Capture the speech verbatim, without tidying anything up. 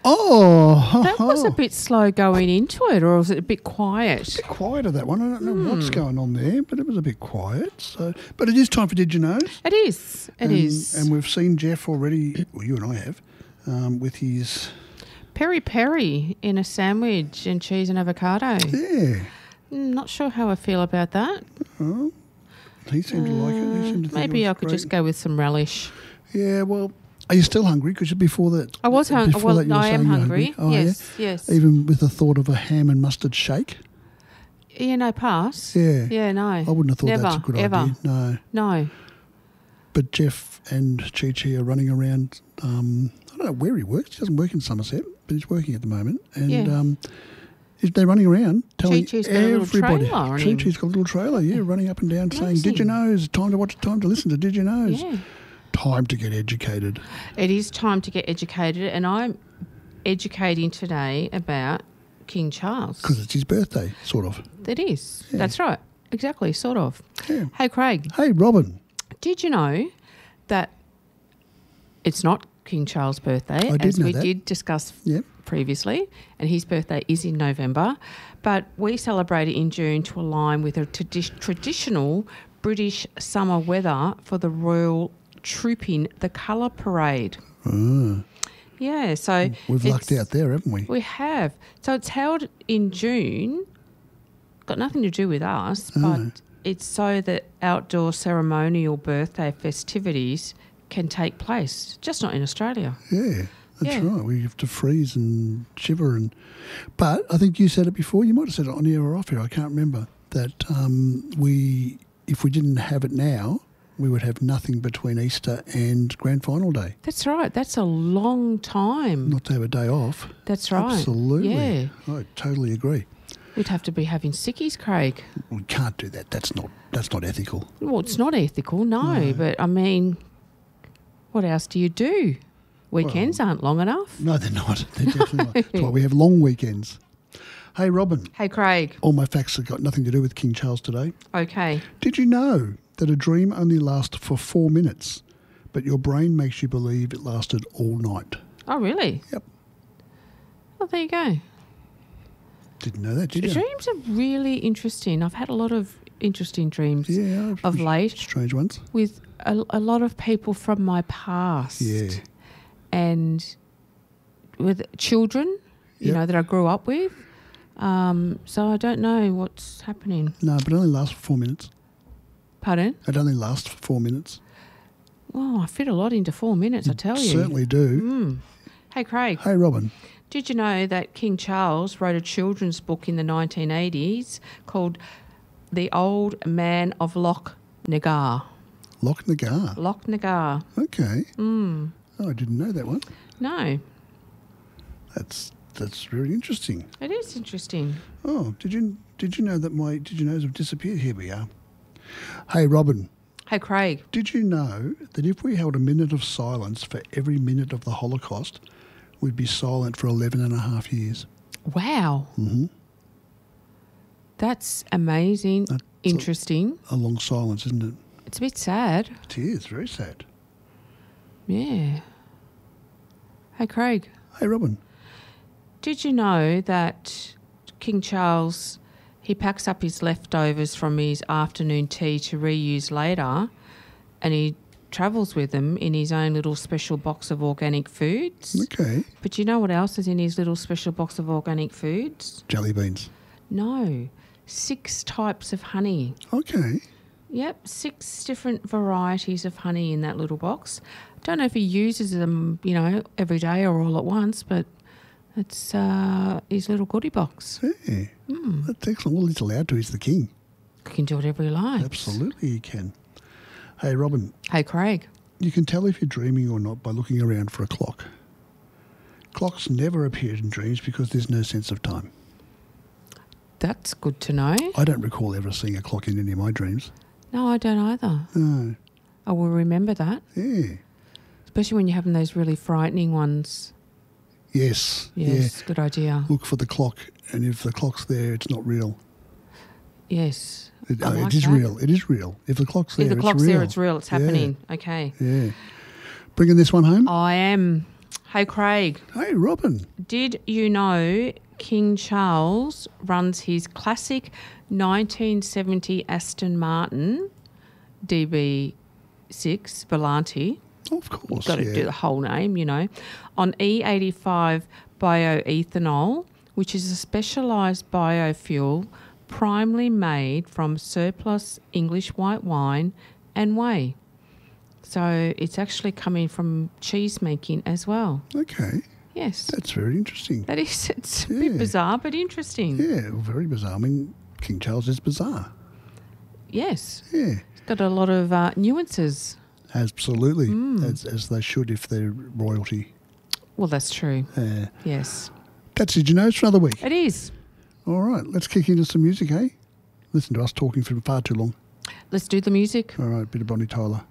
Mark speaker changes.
Speaker 1: Oh,
Speaker 2: That was a bit slow going into it, or was it a bit quiet?
Speaker 1: A bit quieter, that one. I don't know
Speaker 2: Hmm.
Speaker 1: what's going on there, but it was a bit quiet. So, but it is time for Did You Know?
Speaker 2: It is. It
Speaker 1: and,
Speaker 2: is.
Speaker 1: And we've seen Jeff already, well, you and I have, um, with his...
Speaker 2: Peri peri in a sandwich and cheese and avocado.
Speaker 1: Yeah.
Speaker 2: Mm, Not sure how I feel about that.
Speaker 1: Oh, he seemed to like it. He seemed to think
Speaker 2: Maybe
Speaker 1: it
Speaker 2: I
Speaker 1: was
Speaker 2: could
Speaker 1: great.
Speaker 2: just go with some relish.
Speaker 1: Yeah, well, are you still hungry? Because before that...
Speaker 2: I was hungry.
Speaker 1: before
Speaker 2: Well,
Speaker 1: that you were
Speaker 2: I am
Speaker 1: saying you're
Speaker 2: hungry.
Speaker 1: Oh,
Speaker 2: yes,
Speaker 1: yeah?
Speaker 2: yes.
Speaker 1: Even with the thought of a ham and mustard shake?
Speaker 2: Yeah, no, pass.
Speaker 1: Yeah.
Speaker 2: Yeah, no.
Speaker 1: I wouldn't have thought
Speaker 2: Never,
Speaker 1: that's a good
Speaker 2: ever.
Speaker 1: idea. No.
Speaker 2: No.
Speaker 1: But Jeff and Chi-Chi are running around. Um, I don't know where he works. He doesn't work in Somerset, but he's working at the moment. And
Speaker 2: Yeah.
Speaker 1: um, he's- they're running around telling
Speaker 2: Chi-Chi's got a little
Speaker 1: everybody.
Speaker 2: trailer on him.
Speaker 1: Chi-Chi's got a little trailer, yeah, running up and down saying,
Speaker 2: Amazing.
Speaker 1: Did you know? It's time to watch, time to listen to Did You Know?
Speaker 2: Yeah.
Speaker 1: Time to get educated.
Speaker 2: It is time to get educated, and I'm educating today about King Charles.
Speaker 1: Because it's his birthday, sort of.
Speaker 2: It is.
Speaker 1: Yeah.
Speaker 2: That's right. Exactly, sort of.
Speaker 1: Yeah.
Speaker 2: Hey, Craig,
Speaker 1: Hey, Robin.
Speaker 2: did you know that it's not King Charles' birthday,
Speaker 1: I did
Speaker 2: as
Speaker 1: know
Speaker 2: we
Speaker 1: that.
Speaker 2: did discuss
Speaker 1: Yep.
Speaker 2: previously, and his birthday is in November, but we celebrate it in June to align with a tradi- traditional British summer weather for the Royal Trooping the Colour Parade.
Speaker 1: Ah,
Speaker 2: Yeah, so
Speaker 1: we've lucked
Speaker 2: it's-
Speaker 1: out there, haven't we?
Speaker 2: We have. So it's held in June. Got nothing to do with us,
Speaker 1: Oh.
Speaker 2: but it's so that outdoor ceremonial birthday festivities can take place, just not in Australia.
Speaker 1: Yeah, that's
Speaker 2: Yeah.
Speaker 1: right. We have to freeze and shiver. and. But I think you said it before. You might have said it on air or off here. I can't remember. That um, we, if we didn't have it now, we would have nothing between Easter and Grand Final Day.
Speaker 2: That's right. That's a long time.
Speaker 1: Not to have a day off.
Speaker 2: That's right.
Speaker 1: Absolutely.
Speaker 2: Yeah.
Speaker 1: I totally agree.
Speaker 2: We'd have to be having sickies, Craig.
Speaker 1: We can't do that. That's not. That's not ethical.
Speaker 2: Well, it's not ethical, no,
Speaker 1: No.
Speaker 2: but I mean, what else do you do? Weekends aren't long enough.
Speaker 1: No, they're not. They're definitely not. That's why we have long weekends. Hey, Robin.
Speaker 2: Hey, Craig.
Speaker 1: All my facts have got nothing to do with King Charles today.
Speaker 2: Okay.
Speaker 1: Did you know that a dream only lasts for four minutes, but your brain makes you believe it lasted all night?
Speaker 2: Oh, really?
Speaker 1: Yep.
Speaker 2: Well, there you go.
Speaker 1: Didn't know that, did you?
Speaker 2: Dreams are really interesting. I've had a lot of interesting dreams
Speaker 1: Yeah.
Speaker 2: of late
Speaker 1: Strange ones.
Speaker 2: with a, a lot of people from my past.
Speaker 1: Yeah.
Speaker 2: And with children, you
Speaker 1: Yep.
Speaker 2: know, that I grew up with. Um, so I don't know what's happening.
Speaker 1: No, but it only lasts for four minutes.
Speaker 2: Pardon?
Speaker 1: It only lasts for four minutes.
Speaker 2: Oh, I fit a lot into four minutes, I tell you.
Speaker 1: Certainly do.
Speaker 2: Mm. Hey, Craig.
Speaker 1: Hey, Robin.
Speaker 2: Did you know that King Charles wrote a children's book in the nineteen eighties called The Old Man of Loch Nagar?
Speaker 1: Loch Nagar.
Speaker 2: Loch Nagar.
Speaker 1: Okay.
Speaker 2: Mm.
Speaker 1: Oh, I didn't know that one.
Speaker 2: No,
Speaker 1: That's that's very interesting.
Speaker 2: it is interesting.
Speaker 1: Oh, did you did you know that my did you knows have disappeared? Here we are. Hey, Robin.
Speaker 2: Hey, Craig.
Speaker 1: Did you know that if we held a minute of silence for every minute of the Holocaust, we'd be silent for eleven and a half years?
Speaker 2: Wow.
Speaker 1: Mm-hmm.
Speaker 2: That's amazing.
Speaker 1: That's
Speaker 2: interesting.
Speaker 1: A long silence, isn't it?
Speaker 2: It's a bit sad.
Speaker 1: It is very sad.
Speaker 2: Yeah. Hey, Craig.
Speaker 1: Hey, Robin.
Speaker 2: Did you know that King Charles, he packs up his leftovers from his afternoon tea to reuse later, and he travels with them in his own little special box of organic foods?
Speaker 1: Okay.
Speaker 2: But you know what else is in his little special box of organic foods?
Speaker 1: Jelly beans.
Speaker 2: No. Six types of honey.
Speaker 1: Okay.
Speaker 2: Yep, six different varieties of honey in that little box. Don't know if he uses them, you know, every day or all at once, but it's uh, his little goodie box.
Speaker 1: Yeah.
Speaker 2: Mm.
Speaker 1: That's excellent. Well, he's allowed to. He's the king.
Speaker 2: He can do whatever he likes.
Speaker 1: Absolutely he can. Hey, Robin.
Speaker 2: Hey, Craig.
Speaker 1: You can tell if you're dreaming or not by looking around for a clock. Clocks never appear in dreams because there's no sense of time.
Speaker 2: That's good to know.
Speaker 1: I don't recall ever seeing a clock in any of my dreams.
Speaker 2: No, I don't either.
Speaker 1: No.
Speaker 2: I will remember that,
Speaker 1: Yeah.
Speaker 2: especially when you're having those really frightening ones.
Speaker 1: Yes.
Speaker 2: Yes, good idea.
Speaker 1: Yeah. Look for the clock, and if the clock's there, it's not real.
Speaker 2: Yes.
Speaker 1: It,
Speaker 2: I
Speaker 1: uh,
Speaker 2: like
Speaker 1: it is
Speaker 2: that.
Speaker 1: real. It is real. If the clock's there,
Speaker 2: If the
Speaker 1: it's
Speaker 2: clock's
Speaker 1: real.
Speaker 2: there, it's real. It's
Speaker 1: Yeah.
Speaker 2: happening. Okay.
Speaker 1: Yeah. Bringing this one home?
Speaker 2: I am. Hey, Craig,
Speaker 1: Hey, Robin.
Speaker 2: did you know King Charles runs his classic nineteen seventy Aston Martin D B six Volante?
Speaker 1: Of course,
Speaker 2: Got to
Speaker 1: yeah.
Speaker 2: do the whole name, you know, on E eighty-five bioethanol, which is a specialised biofuel primarily made from surplus English white wine and whey. So it's actually coming from cheese making as well.
Speaker 1: Okay,
Speaker 2: Yes.
Speaker 1: that's very interesting.
Speaker 2: That is, it's a
Speaker 1: Yeah.
Speaker 2: bit bizarre, but interesting.
Speaker 1: Yeah, well, very bizarre. I mean, King Charles is bizarre.
Speaker 2: Yes.
Speaker 1: Yeah,
Speaker 2: It's got a lot of uh, nuances.
Speaker 1: absolutely,
Speaker 2: Mm.
Speaker 1: as, as they should if they're royalty.
Speaker 2: Well, that's true.
Speaker 1: Uh,
Speaker 2: Yes.
Speaker 1: that's Did You Know for another week.
Speaker 2: It is.
Speaker 1: All right, let's kick into some music, eh? Listen to us talking for far too long.
Speaker 2: Let's do the music.
Speaker 1: All right, bit of Bonnie Tyler.